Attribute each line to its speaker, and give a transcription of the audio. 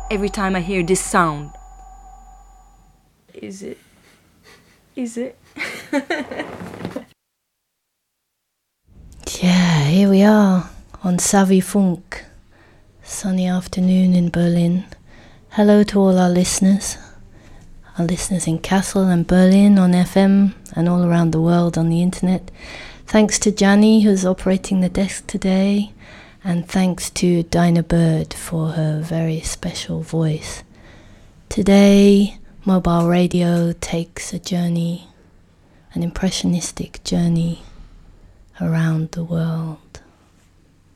Speaker 1: every time I hear this sound. Is it?
Speaker 2: Yeah, here we are on Savvy Funk. Sunny afternoon in Berlin. Hello to all our listeners in Kassel and Berlin on FM and all around the world on the internet. Thanks to Gianni, who's operating the desk today, and thanks to Dinah Bird for her very special voice. Today, Mobile Radio takes a journey, an impressionistic journey around the world.